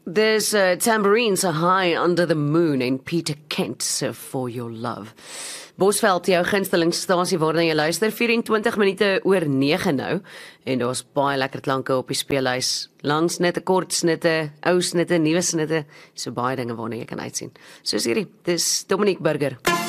There's Tambourines Are High Under the Moon en Peter Kent se For Your Love. Bosveld, jou gunstelingstasie waarna jy luister, 24 minute oor 9 nou, en daar's baie lekker klanke op die speellys, lang snitte, kort snitte, ou snitte, nuwe snitte, so baie dinge waarna jy kan uitsien. Soos hierdie, dis Dominique Burger.